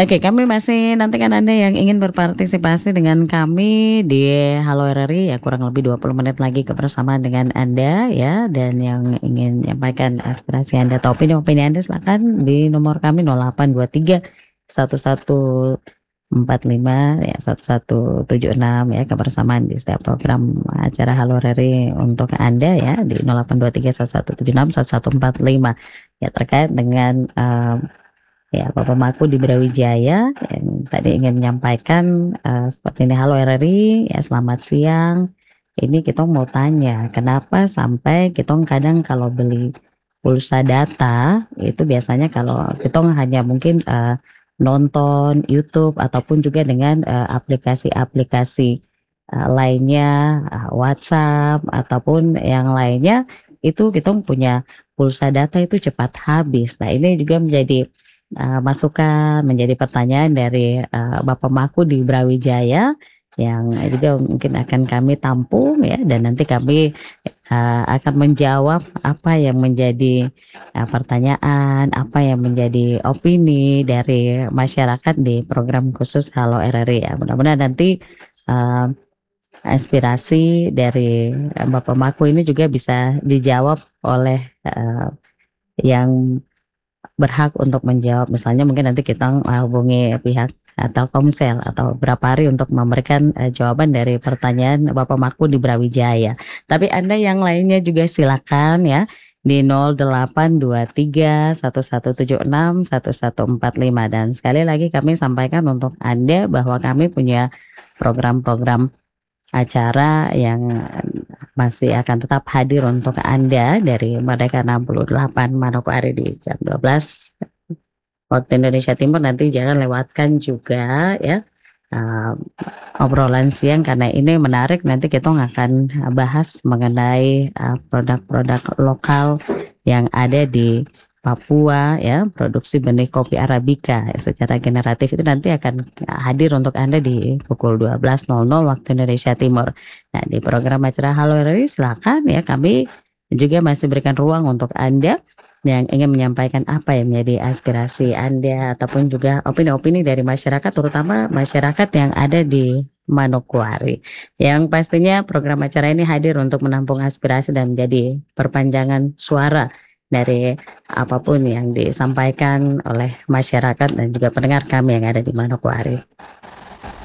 Oke, kami masih nantikan Anda yang ingin berpartisipasi dengan kami di Halo RRI ya, kurang lebih 20 menit lagi kebersamaan dengan Anda ya, dan yang ingin menyampaikan aspirasi Anda atau opini-opini Anda silakan di nomor kami 0823 1145 ya 1176 ya, kebersamaan di setiap program acara Halo RRI untuk Anda ya di 0823 1176 1145 ya, terkait dengan ya, Bapak Maku di Brawijaya yang tadi ingin menyampaikan, seperti ini, "Halo RRI, ya selamat siang. Ini kita mau tanya, kenapa sampai kita kadang kalau beli pulsa data, itu biasanya kalau kita hanya mungkin, nonton YouTube ataupun juga dengan, aplikasi-aplikasi, lainnya, WhatsApp ataupun yang lainnya, itu kita punya pulsa data itu cepat habis." Nah, ini juga menjadi masukan, menjadi pertanyaan dari, Bapak Maku di Brawijaya yang juga mungkin akan kami tampung ya, dan nanti kami, akan menjawab apa yang menjadi, pertanyaan, apa yang menjadi opini dari masyarakat di program khusus Halo RRI ya. Mudah-mudahan nanti, eee, aspirasi dari, Bapak Maku ini juga bisa dijawab oleh, yang berhak untuk menjawab. Misalnya mungkin nanti kita, hubungi pihak, Telkomsel atau berapa hari untuk memberikan, jawaban dari pertanyaan Bapak Maku di Brawijaya. Tapi Anda yang lainnya juga silakan ya di 0823 1176 1145, dan sekali lagi kami sampaikan untuk Anda bahwa kami punya program-program acara yang masih akan tetap hadir untuk Anda dari Merdeka 68 Manokwari di jam 12 waktu Indonesia Timur. Nanti jangan lewatkan juga ya, eee, obrolan siang karena ini menarik. Nanti kita akan bahas mengenai, produk-produk lokal yang ada di Papua ya, produksi benih kopi Arabica secara generatif itu nanti akan hadir untuk Anda di pukul 12.00 waktu Indonesia Timur. Nah, di program acara Halo RRI silakan ya, kami juga masih berikan ruang untuk Anda yang ingin menyampaikan apa yang menjadi aspirasi Anda ataupun juga opini-opini dari masyarakat, terutama masyarakat yang ada di Manokwari. Yang pastinya program acara ini hadir untuk menampung aspirasi dan menjadi perpanjangan suara dari apapun yang disampaikan oleh masyarakat dan juga pendengar kami yang ada di Manokwari.